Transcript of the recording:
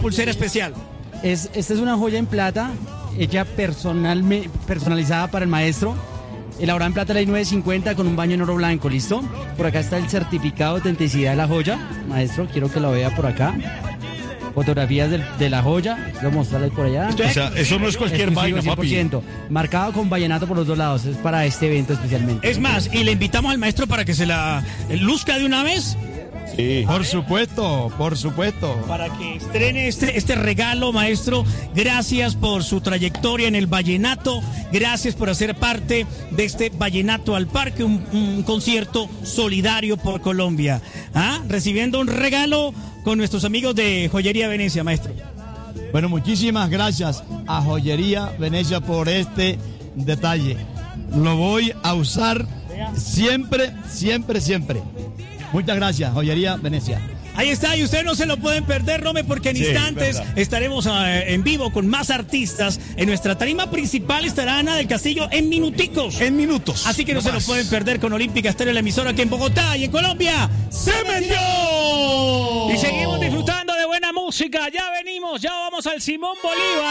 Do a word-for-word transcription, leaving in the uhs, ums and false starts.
pulsera especial. Es, esta es una joya en plata, hecha personalme, personalizada para el maestro. Elaborada en plata ley nueve cincuenta con un baño en oro blanco, ¿listo? Por acá está el certificado de autenticidad de la joya. Maestro, quiero que lo vea por acá. Fotografías de, de la joya, quiero mostrarles por allá. O sea, eso no es cualquier vaina, papi. Marcado con vallenato por los dos lados, es para este evento especialmente. Es más, y le invitamos al maestro para que se la luzca de una vez. Sí. Por supuesto, por supuesto. Para que estrene este, este regalo, maestro. Gracias por su trayectoria en el vallenato. Gracias por hacer parte de este Vallenato al Parque, un, un concierto solidario por Colombia. ¿Ah? Recibiendo un regalo con nuestros amigos de Joyería Venecia, maestro. Bueno, muchísimas gracias a Joyería Venecia por este detalle. Lo voy a usar siempre, siempre, siempre. Muchas gracias, Joyería Venecia. Ahí está, y ustedes no se lo pueden perder, Rome, porque en sí, instantes verdad. estaremos uh, en vivo con más artistas. En nuestra tarima principal estará Ana del Castillo en minuticos. En minutos. Así que no, no se más. lo pueden perder con Olímpica Estéreo, la emisora aquí en Bogotá y en Colombia. ¡Se metió! Y seguimos disfrutando de buena música. Ya venimos, ya vamos al Simón Bolívar.